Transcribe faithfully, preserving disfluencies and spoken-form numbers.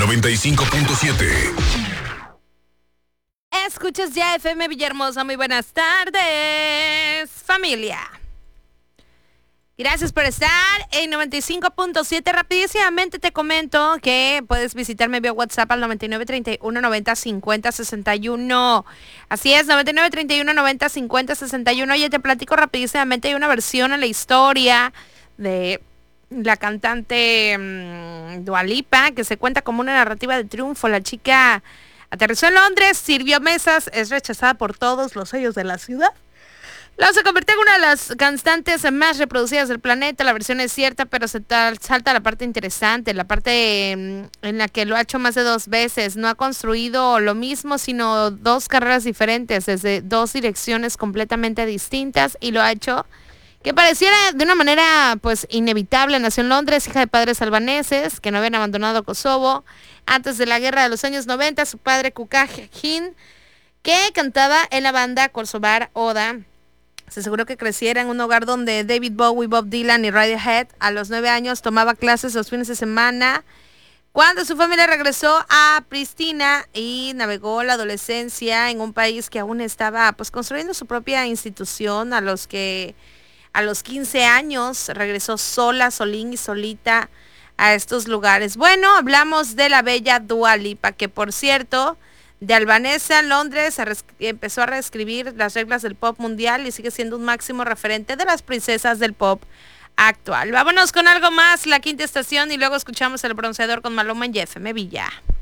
noventa y cinco punto siete. Escuchas ya F M Villahermosa. Muy buenas tardes, familia. Gracias por estar en noventa y cinco punto siete. Rapidísimamente te comento que puedes visitarme vía WhatsApp al noventa y nueve treinta y uno noventa cincuenta sesenta y uno. Así es, noventa y nueve treinta y uno noventa cincuenta sesenta y uno. Oye, te platico rapidísimamente, hay una versión en la historia de la cantante mmm, Dua Lipa, que se cuenta como una narrativa de triunfo. La chica aterrizó en Londres, sirvió mesas, es rechazada por todos los sellos de la ciudad. Luego se convirtió en una de las cantantes más reproducidas del planeta. La versión es cierta, pero se tal, salta la parte interesante, la parte en, en la que lo ha hecho más de dos veces. No ha construido lo mismo, sino dos carreras diferentes, desde dos direcciones completamente distintas, y lo ha hecho que pareciera de una manera pues inevitable. Nació en Londres, hija de padres albaneses que no habían abandonado Kosovo antes de la guerra de los años noventa. Su padre, Kukahin, que cantaba en la banda kosovar Oda, se aseguró que creciera en un hogar donde David Bowie, Bob Dylan y Radiohead. A los nueve años tomaba clases los fines de semana. Cuando su familia regresó a Pristina y navegó la adolescencia en un país que aún estaba pues construyendo su propia institución, a los que a los quince años regresó sola, solín y solita a estos lugares. Bueno, hablamos de la bella Dua Lipa, que por cierto, de albanesa en Londres, res- empezó a reescribir las reglas del pop mundial y sigue siendo un máximo referente de las princesas del pop actual. Vámonos con algo más, La Quinta Estación, y luego escuchamos El Bronceador con Maluma en F M Villa.